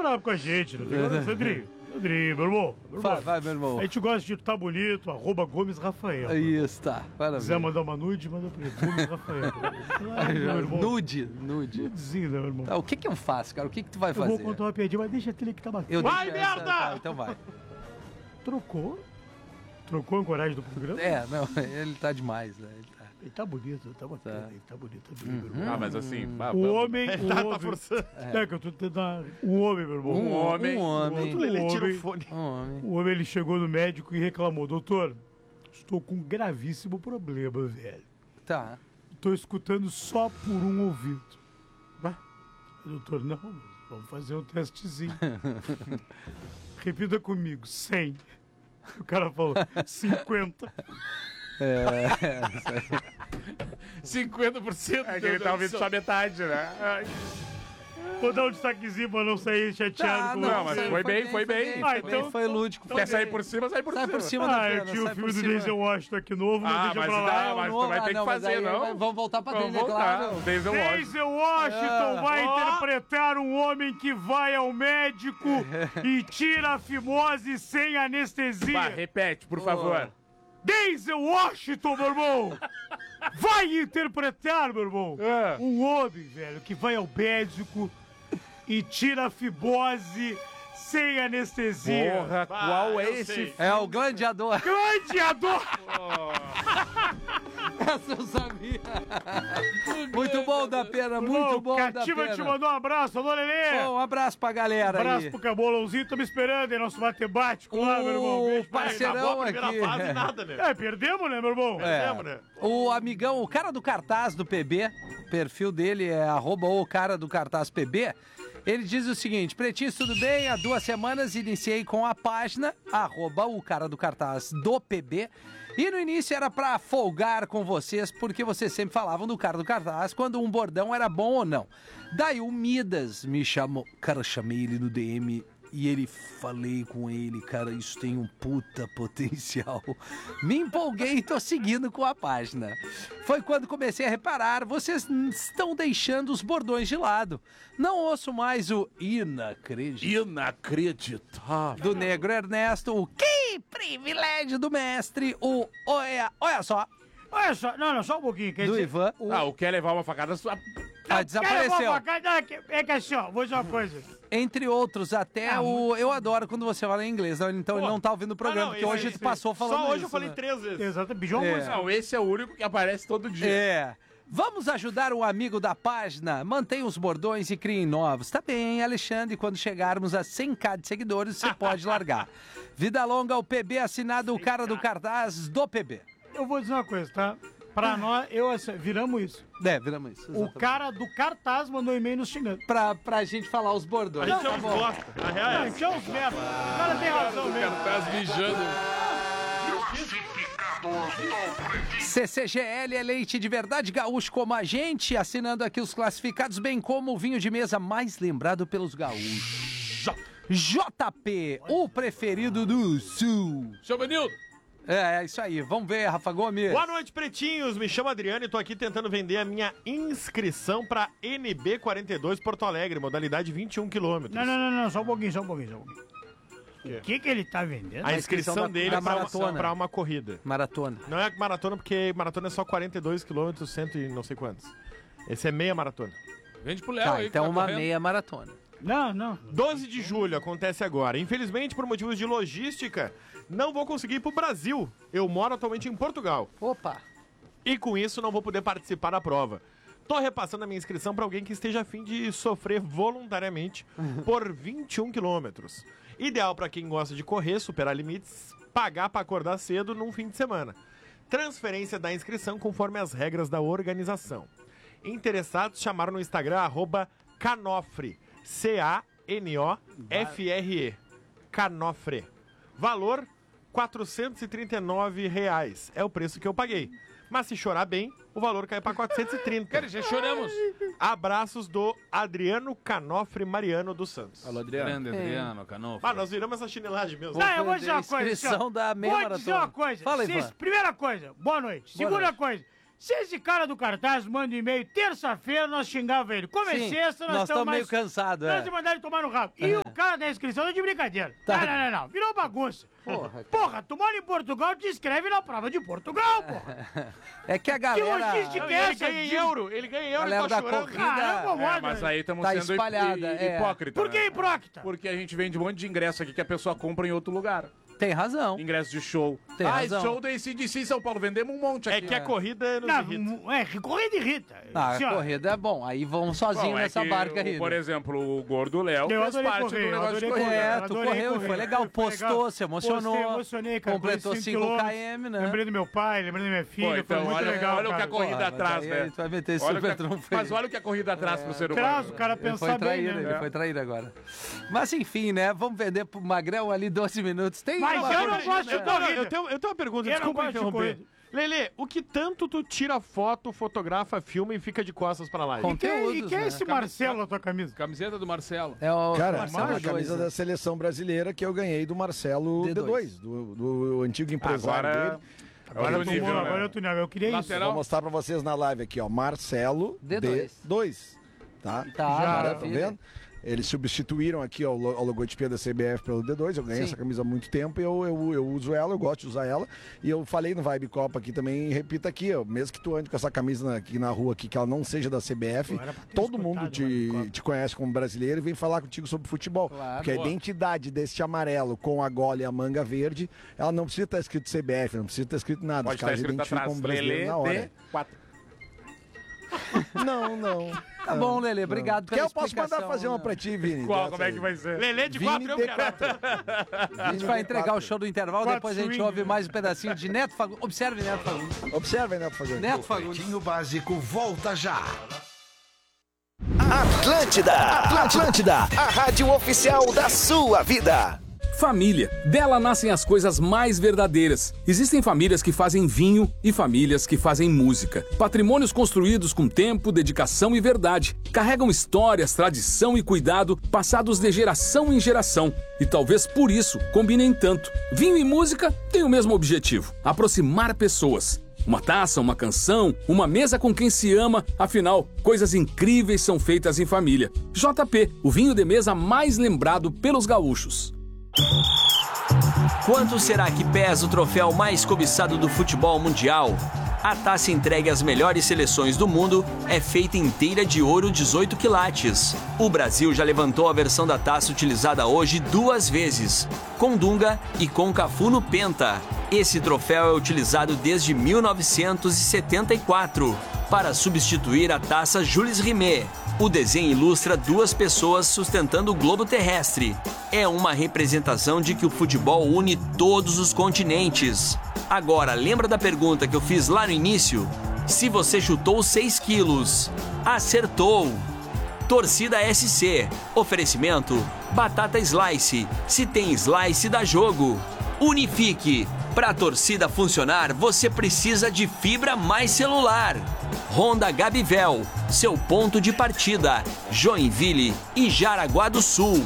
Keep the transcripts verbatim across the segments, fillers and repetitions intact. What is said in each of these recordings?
bravo com a gente, não tem nada, Sandrinho. Sandrinho, meu irmão. Meu irmão. Vai, vai, meu irmão. A gente gosta de tá bonito, arroba Gomes Rafael. Isso, tá. Se quiser mandar uma nude, manda pra ele. Gomes Rafael. Claro, meu irmão. Nude, nude. Nudezinho, né, meu irmão? Tá, o que que eu faço, cara? O que que tu vai fazer? Eu vou contar uma piadinha, mas deixa ele que tá batendo. Eu Vai, deixo merda! essa- tá, então vai. Trocou. Trocou a coragem do programa? É, não, ele tá demais, né? Ele tá... Ele tá bonito, tá bacana, Tá. ele tá bonito. Tá bonito meu Ah, irmão. mas assim... vá, O vamos. homem, Ele o tá, homem. tá forçando. É que eu tô tentando. Um homem, meu irmão. Um homem. Um O homem. outro, Ele tira o homem. fone. Um homem. O homem ele chegou no médico e reclamou: doutor, estou com um gravíssimo problema, velho. Tá. Estou escutando só por um ouvido. Ah, doutor, não, vamos fazer um testezinho. Repita comigo: cem. O cara falou: cinquenta. É, isso aí. cinquenta por cento. É que ele tá ouvindo só metade, né? Ai. Vou dar um destaquezinho pra não sair chateado Tá, com não, você. mas foi bem, foi bem. Ah, Foi então- bem, foi lúdico. Quer sair por cima, sai por Sai cima. por cima Ah, da eu pena, tinha o sai filme por do cima. Denzel Washington aqui novo, mas Ah, deixa mas, pra lá. dá, mas tu vai Ah, ter não, que mas fazer, aí não? vai- Vamos voltar pra Vamos trilha, voltar. claro. Denzel Washington. Denzel Washington Ah. vai Ó. interpretar um homem que vai ao médico e tira a fimose sem anestesia. Vai, repete, por favor. Denzel Washington, meu irmão! Vai interpretar, meu irmão, É. um homem, velho, que vai ao médico e tira a fimose sem anestesia. Porra, qual é esse? É o gladiador. Gladiador! Essa eu sabia. Muito bom da pena, muito Irmão, bom da Cativa pena. te mandou um abraço, alô, Lelê! Bom, um abraço pra galera abraço aí. pro Cabolãozinho, tô me esperando aí, nosso matemático lá, meu irmão. O Beijo pra ele. parceirão aqui. nada, né? É, perdemos, né, meu irmão? É. Lembra, né? O amigão, o cara do cartaz do P B, o perfil dele é arroba o cara do cartaz P B. Ele diz o seguinte: Pretinhos, tudo bem? Há duas semanas iniciei com a página arroba o cara do cartaz do P B. E no início era pra folgar com vocês, porque vocês sempre falavam do cara do cartaz quando um bordão era bom ou não. Daí o Midas me chamou, cara, eu chamei ele no D M e ele falei com ele, cara, isso tem um puta potencial. Me empolguei e tô seguindo com a página. Foi quando comecei a reparar, vocês estão deixando os bordões de lado. Não ouço mais o inacreditável Inacreditável. do Negro Ernesto, o que privilégio do mestre, o olha, olha só, Olha só, não, não, só um pouquinho. Quer do dizer, Ivan. o- Ah, o quer levar uma facada sua. Ah, desapareceu. Quero fofocar, não, é que- É que assim, ó, vou dizer uma coisa. Entre outros, até Ah, o. Eu adoro quando você fala em inglês, não, então ele não tá ouvindo o programa, porque hoje tu passou falando Só hoje isso, eu falei né? três vezes. Exato, pediu uma É. música. Não, esse é o único que aparece todo dia. É. Vamos ajudar o amigo da página? Mantenha os bordões e criem novos. Tá bem, Alexandre. Quando chegarmos a cem mil de seguidores, você pode largar. Vida longa, o P B assinado o cara do cartaz do P B. Eu vou dizer uma coisa, tá? Pra nós, eu assim, viramos isso. É, viramos isso. O exatamente. cara do cartaz mandou e-mail nos xingando. Pra, pra gente falar os bordões. A gente é Tá uns bom. bosta. Na real é Ah, essa. tinha uns merda. O cara tem razão mesmo. Cartaz mijando. C C G L é leite de verdade gaúcho como a gente, assinando aqui os classificados, bem como o vinho de mesa mais lembrado pelos gaúchos. J P, o preferido do Sul. Seu Benildo. É, é isso aí. Vamos ver, Rafa Gomes. Boa noite, pretinhos. Me chamo Adriano e tô aqui tentando vender a minha inscrição pra N B quarenta e dois Porto Alegre, modalidade vinte e um quilômetros. Não, não, não, não, só um pouquinho, só um pouquinho, só um pouquinho. quê? O que que ele tá vendendo? A A inscrição inscrição da- dele da é pra uma, maratona. pra uma corrida. Maratona. Não é maratona, porque maratona é só quarenta e dois quilômetros, cento e não sei quantos. Esse é meia maratona. Vende pro Léo Tá, aí. que então tá uma correndo. meia maratona. Não, não. doze de julho acontece agora. Infelizmente, por motivos de logística, não vou conseguir ir pro Brasil. Eu moro atualmente em Portugal. Opa. E com isso não vou poder participar da prova. Tô repassando a minha inscrição para alguém que esteja a fim de sofrer voluntariamente por vinte e um quilômetros. Ideal para quem gosta de correr, superar limites, pagar para acordar cedo num fim de semana. Transferência da inscrição conforme as regras da organização. Interessados chamaram no Instagram arroba Canofre. C A N O F R E. Canofre. Valor quatrocentos e trinta e nove reais. É o preço que eu paguei. Mas se chorar bem, o valor cai para quatrocentos e trinta. Cara, já choramos. Abraços do Adriano Canofre Mariano dos Santos. Alô, Adriano. Grande Adriano, Canofre. Ah, nós viramos essa chinelagem mesmo. Não, eu vou dizer uma coisa. Inscrição assim, ó. da meia Vou dizer maratona. uma coisa. Fala, Se- Ivan. primeira coisa, boa noite. Boa Segunda noite. coisa, Se esse cara do cartaz manda um e-mail, terça-feira nós xingava ele. Como é Sim, sexta, nós nós estamos estamos mais... meio cansados, Nós é. vamos mandar ele tomar no rabo. E o cara da inscrição é de brincadeira. Tá. Não, não, não, não. Virou bagunça. Porra. Porra, tu mora em Portugal, te inscreve na prova de Portugal, porra. É que a Que galera... logística é Ele essa? ganha em de- euro, ele ganha em euro Galera e tá da chorando. corrida- Caramba, É, moda. mas aí estamos Tá sendo hip- espalhada, é. hipócrita. Por que né? hipócrita? Porque a gente vende um monte de ingresso aqui que a pessoa compra em outro lugar. Tem razão. Ingresso de show. Tem ah, razão. show do A C D C em São Paulo. Vendemos um monte É aqui. que a corrida nos Não, irrita. m- é, corrida irrita. Ah, Assim, a ó, corrida é bom. Aí vamos sozinho Bom, é nessa que, barca o- aí. Por né? exemplo, o Gordo Léo Eu fez adorei parte correr, do eu negócio de adorei corrida. É, Eu tu adorei correu, correr. foi legal, Foi postou, legal. se emocionou. Postei, emocionei, cara. Completou corri cinco cinco quilômetros. quilômetros, né? Lembrei do meu pai, lembrei da minha filha, Pô, foi então, muito olha, legal, olha o que a cara. corrida Porra, mas traz, aí né? tu vai meter esse Olha o que super a- trunfo Mas aí. olha o que a corrida traz pro ser humano. Traz o cara Ele foi pensar bem, traíra, né? ele foi traíra agora. Mas enfim, né? Vamos vender pro Magrão ali doze minutos. Tem Mas uma eu não corrida, gosto de né? corrida. Não, eu, tenho, eu tenho uma pergunta, Eu não desculpa gosto de interromper. corrida. Lelê, o que tanto tu tira foto, fotografa, filma e fica de costas pra live? Com- E quem, e Conteúdos, quem é né? esse Marcelo na tua camisa? Camiseta do Marcelo. É o Cara, Marcelo essa é a dois, camisa né? da seleção brasileira que eu ganhei do Marcelo D D dois. dois, do, do antigo empresário Agora, dele. agora Agora é o eu tô nível, bom, né? agora eu tô nível. Eu queria isso. Lateral. Vou mostrar pra vocês na live aqui, ó. Marcelo D D dois. dois. Tá? Tá, Já, Tá maravilha. vendo? Eles substituíram aqui ó, o lo- a logotipia da C B F pelo D dois. Eu ganhei Sim. essa camisa há muito tempo e eu, eu, eu uso ela, eu gosto de usar ela. E eu falei no Vibe Copa aqui também, e repito aqui, ó, mesmo que tu ande com essa camisa na- aqui na rua, aqui, que ela não seja da C B F, Pô, era pra ter todo escutado mundo o Vibe te, Copa. te conhece como brasileiro e vem falar contigo sobre futebol. Claro. Porque a Boa. identidade deste amarelo com a gola e a manga verde, ela não precisa estar escrito C B F, não precisa estar escrito nada. Pode Os estar caras escrito identificam atrás. como brasileiro Lelê na hora. D quatro. Não, não. Tá bom, Lelê, obrigado Que pela eu posso mandar explicação, fazer uma né? pra ti, Vini. Qual? dessa Como é que aí. vai ser? Lelê de Vini quatro, eu D quero. quatro. A gente vai entregar o show do intervalo, Quatro depois a gente swing. ouve mais um pedacinho de Neto Fagundes. Observe Neto Fagundes. Observem, né, pra fazer. Neto Fagundes. Pretinho Básico volta já. Atlântida, Atlântida, a rádio oficial da sua vida. Família. Dela nascem as coisas mais verdadeiras. Existem famílias que fazem vinho e famílias que fazem música. Patrimônios construídos com tempo, dedicação e verdade. Carregam histórias, tradição e cuidado passados de geração em geração. E talvez por isso combinem tanto. Vinho e música têm o mesmo objetivo: aproximar pessoas. Uma taça, uma canção, uma mesa com quem se ama. Afinal, coisas incríveis são feitas em família. J P, o vinho de mesa mais lembrado pelos gaúchos. Quanto será que pesa o troféu mais cobiçado do futebol mundial? A taça entregue às melhores seleções do mundo é feita inteira de ouro dezoito quilates. O Brasil já levantou a versão da taça utilizada hoje duas vezes, com Dunga e com Cafu no Penta. Esse troféu é utilizado desde mil novecentos e setenta e quatro, para substituir a taça Jules Rimet. O desenho ilustra duas pessoas sustentando o globo terrestre. É uma representação de que o futebol une todos os continentes. Agora, lembra da pergunta que eu fiz lá no início? Se você chutou seis quilos, acertou! Torcida S C. Oferecimento: batata slice. Se tem slice, dá jogo. Unifique. Para a torcida funcionar, você precisa de fibra mais celular. Honda Gabivel, seu ponto de partida. Joinville e Jaraguá do Sul.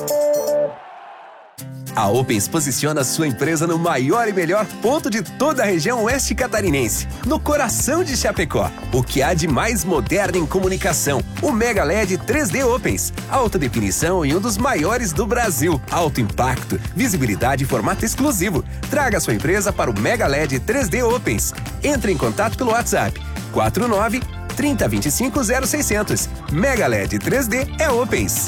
A Opens posiciona sua empresa no maior e melhor ponto de toda a região oeste catarinense, no coração de Chapecó. O que há de mais moderno em comunicação? O Mega L E D três D Opens. Alta definição e um dos maiores do Brasil. Alto impacto, visibilidade e formato exclusivo. Traga sua empresa para o Mega L E D três D Opens. Entre em contato pelo WhatsApp quatro nove, trinta, vinte e cinco, zero seiscentos. Mega L E D três D é Opens.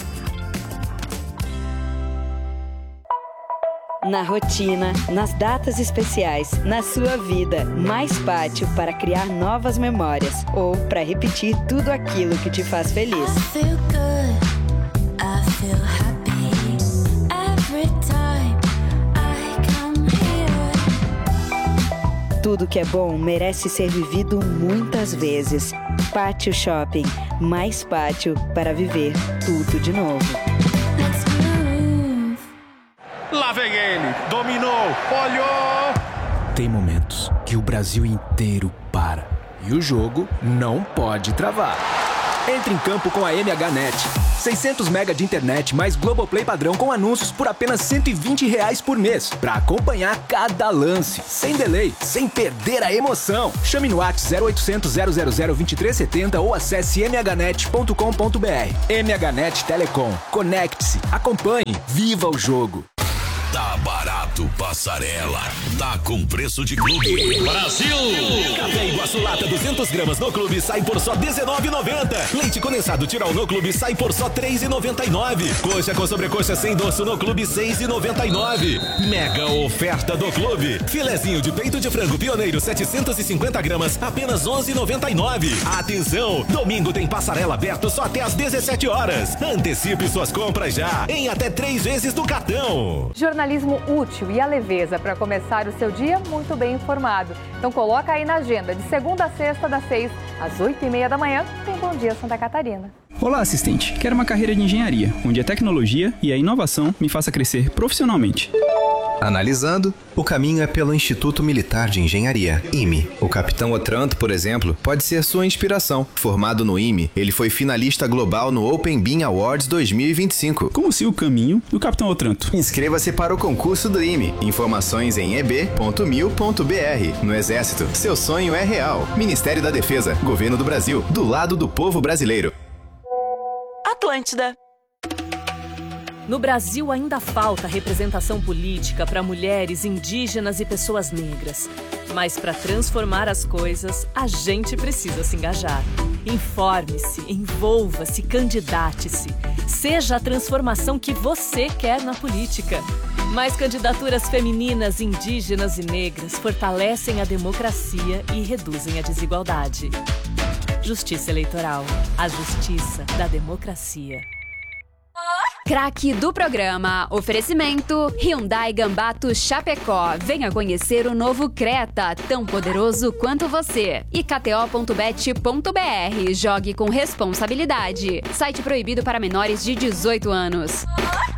Na rotina, nas datas especiais, na sua vida, mais pátio para criar novas memórias ou para repetir tudo aquilo que te faz feliz. Tudo que é bom merece ser vivido muitas vezes. Pátio Shopping, mais pátio para viver tudo de novo. Lá vem ele, dominou, olhou. Tem momentos que o Brasil inteiro para e o jogo não pode travar. Entre em campo com a M H Net. seiscentos mega de internet mais Globoplay padrão com anúncios por apenas cento e vinte reais por mês. Pra acompanhar cada lance, sem delay, sem perder a emoção. Chame no WhatsApp zero oitocentos, zero zero zero, vinte e três setenta ou acesse m h net ponto com ponto b r. M H Net Telecom. Conecte-se, acompanhe, viva o jogo. Tá barato, Passarela. Tá com preço de clube. Brasil! Café Iguaçu Lata duzentas gramas no clube sai por só dezenove reais e noventa centavos. Leite condensado Tirol no clube sai por só três reais e noventa e nove centavos. Coxa com sobrecoxa sem dorso no clube seis reais e noventa e nove centavos. Mega oferta do clube. Filezinho de peito de frango pioneiro setecentas e cinquenta gramas apenas onze reais e noventa e nove centavos. Atenção! Domingo tem Passarela aberto só até às dezessete horas. Antecipe suas compras já em até três vezes do cartão. Jornalismo útil e a leveza para começar o seu dia muito bem informado. Então coloca aí na agenda, de segunda a sexta, das seis às oito e meia da manhã, tem Bom Dia Santa Catarina. Olá, assistente. Quero uma carreira de engenharia, onde a tecnologia e a inovação me faça crescer profissionalmente. Analisando, o caminho é pelo Instituto Militar de Engenharia, I M E. O capitão Otranto, por exemplo, pode ser sua inspiração. Formado no I M E, ele foi finalista global no Open Beam Awards dois mil e vinte e cinco. Como se o caminho do capitão Otranto. Inscreva-se para o concurso do I M E. Informações em e b ponto mil ponto b r. No Exército, seu sonho é real. Ministério da Defesa, Governo do Brasil, do lado do povo brasileiro. Atlântida. No Brasil ainda falta representação política para mulheres, indígenas e pessoas negras. Mas para transformar as coisas, a gente precisa se engajar. Informe-se, envolva-se, candidate-se. Seja a transformação que você quer na política. Mais candidaturas femininas, indígenas e negras fortalecem a democracia e reduzem a desigualdade. Justiça Eleitoral. A justiça da democracia. Craque do programa. Oferecimento Hyundai Gambato Chapecó. Venha conhecer o novo Creta, tão poderoso quanto você. E k t o ponto bet ponto b r. Jogue com responsabilidade. Site proibido para menores de dezoito anos.